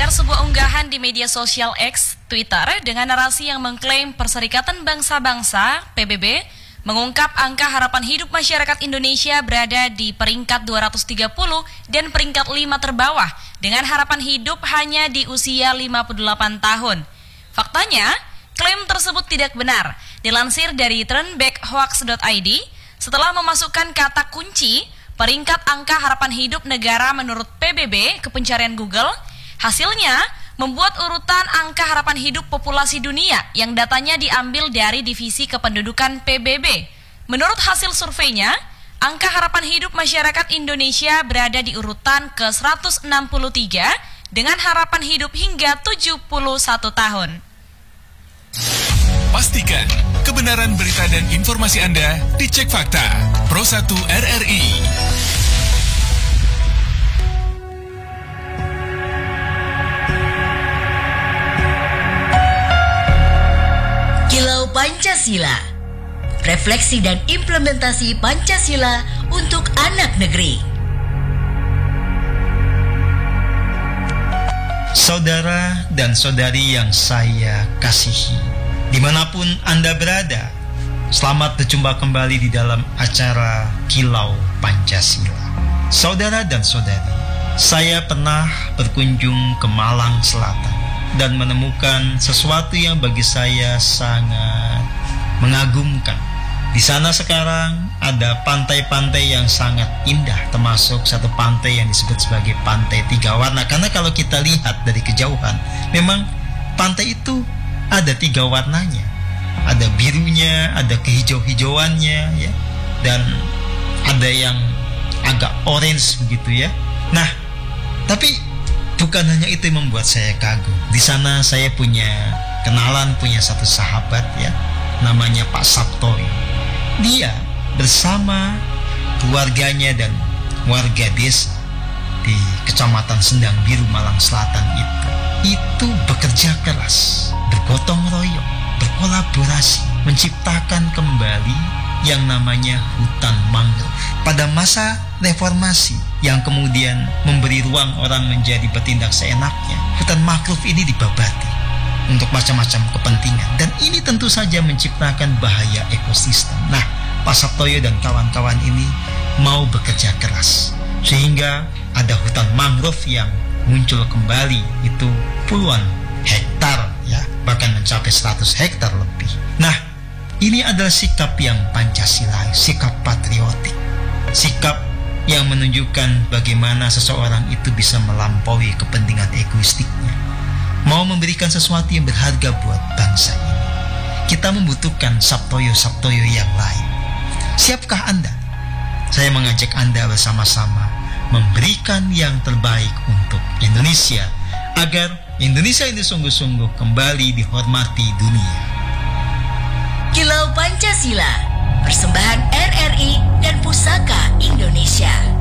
menshare sebuah unggahan di media sosial X, Twitter, dengan narasi yang mengklaim Perserikatan Bangsa-Bangsa, PBB, mengungkap angka harapan hidup masyarakat Indonesia berada di peringkat 230 dan peringkat 5 terbawah, dengan harapan hidup hanya di usia 58 tahun. Faktanya, klaim tersebut tidak benar. Dilansir dari turnbackhoax.id, setelah memasukkan kata kunci, peringkat angka harapan hidup negara menurut PBB ke pencarian Google, hasilnya membuat urutan angka harapan hidup populasi dunia yang datanya diambil dari divisi kependudukan PBB. Menurut hasil surveinya, angka harapan hidup masyarakat Indonesia berada di urutan ke-163 dengan harapan hidup hingga 71 tahun. Pastikan kebenaran berita dan informasi Anda dicek fakta. Pro 1 RRI. Kilau Pancasila. Refleksi dan implementasi Pancasila untuk anak negeri. Saudara dan saudari yang saya kasihi, dimanapun Anda berada, selamat berjumpa kembali di dalam acara Kilau Pancasila. Saudara dan saudari, saya pernah berkunjung ke Malang Selatan dan menemukan sesuatu yang bagi saya sangat mengagumkan. Di sana sekarang ada pantai-pantai yang sangat indah, termasuk satu pantai yang disebut sebagai Pantai Tiga Warna. Karena kalau kita lihat dari kejauhan, memang pantai itu ada 3 warnanya. Ada birunya, ada kehijau-hijauannya, ya, dan ada yang agak orange begitu ya. Nah, tapi bukan hanya itu yang membuat saya kagum. Di sana saya punya kenalan, punya satu sahabat ya, namanya Pak Sabtoyo. Dia bersama keluarganya dan warga desa di Kecamatan Sendang Biru, Malang Selatan itu bekerja keras, bergotong royong, berkolaborasi, menciptakan kembali yang namanya hutan mangrove. Pada masa reformasi yang kemudian memberi ruang orang menjadi bertindak seenaknya, hutan mangrove ini dibabati untuk macam-macam kepentingan, dan ini tentu saja menciptakan bahaya ekosistem. Nah, Pak Sabtoyo dan kawan-kawan ini mau bekerja keras sehingga ada hutan mangrove yang muncul kembali, itu puluhan hektar ya, bahkan mencapai 100 hektar lebih. Nah, ini adalah sikap yang Pancasila, sikap patriotik, sikap yang menunjukkan bagaimana seseorang itu bisa melampaui kepentingan egoistiknya, mau memberikan sesuatu yang berharga buat bangsa ini. Kita membutuhkan Sabtoyo-Sabtoyo yang lain. Siapkah Anda? Saya mengajak Anda bersama-sama memberikan yang terbaik untuk Indonesia, agar Indonesia ini sungguh-sungguh kembali dihormati dunia. Kilau Pancasila, persembahan RRI dan Pusaka Indonesia.